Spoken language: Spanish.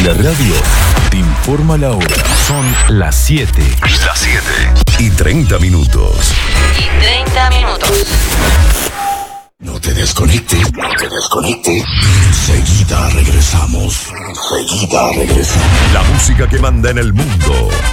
la radio te informa la hora. Son las 7. Las 7:30. No te desconectes. Enseguida regresamos. La música que manda en el mundo.